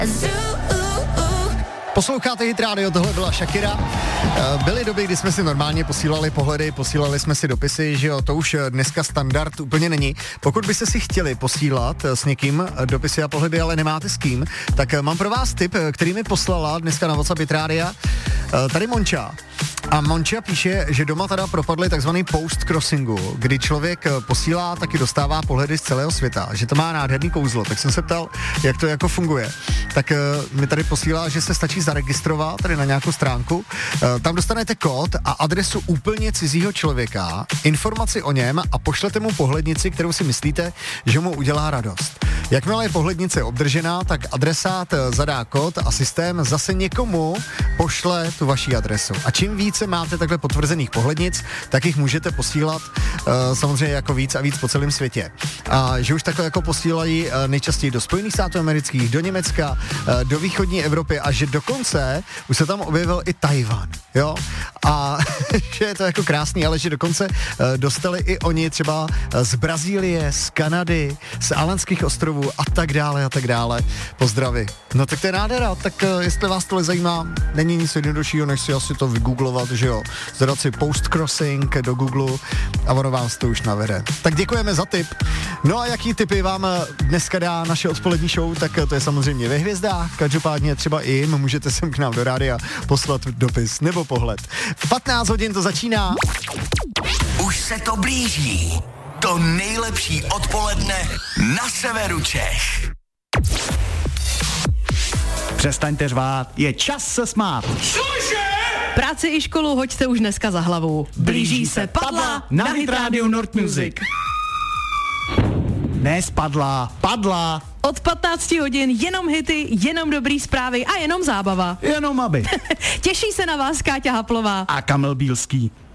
Posloucháte Hit Radio, tohle byla Shakira. Byly doby, kdy jsme si normálně posílali pohledy, posílali jsme si dopisy, že jo, to už dneska standard úplně není. Pokud byste si chtěli posílat s někým dopisy a pohledy, ale nemáte s kým, tak mám pro vás tip, který mi poslala dneska na WhatsApp Hit Rádia tady Monča. A Monča píše, že doma teda propadly takzvaný post-crossingu, kdy člověk posílá, taky dostává pohledy z celého světa, že to má nádherný kouzlo. Tak jsem se ptal, jak to jako funguje. Tak mi tady posílá, že se stačí zaregistrovat tady na nějakou stránku, tam dostanete kód a adresu úplně cizího člověka, informaci o něm a pošlete mu pohlednici, kterou si myslíte, že mu udělá radost. Jakmile je pohlednice obdržená, tak adresát zadá kód a systém zase někomu pošle tu vaši adresu. A čím více máte takhle potvrzených pohlednic, tak jich můžete posílat samozřejmě jako víc a víc po celém světě. A že už takhle jako posílají nejčastěji do Spojených států amerických, do Německa, do východní Evropy a že dokonce už se tam objevil i Tajvan, jo? A že je to jako krásný, ale že dokonce dostali i oni třeba z Brazílie, z Kanady, z Alandských ostrovů a tak dále. Pozdravy. No tak to je nádhera, tak jestli vás tohle zajímá, není nic jednoduššího, než si asi to vygooglovat, že jo, zadat si post-crossing do Google a ono vám to už navede. Tak děkujeme za tip. No a jaký tipy vám dneska dá naše odpolední show, tak to je samozřejmě ve hvězdách, každopádně třeba i jim můžete sem k nám do rádia poslat dopis nebo pohled. V 15 hodin to začíná. Už se to blíží. To nejlepší odpoledne na severu Čech. Přestaňte řvát, je čas se smát. Cože? Práci i školu hoďte už dneska za hlavu. Blíží se Padla na Hit Radio North Music. Nespadla, padla. Od 15 hodin jenom hity, jenom dobrý zprávy a jenom zábava. Jenom aby. Těší se na vás Káťa Haplová a Kamil Bílský.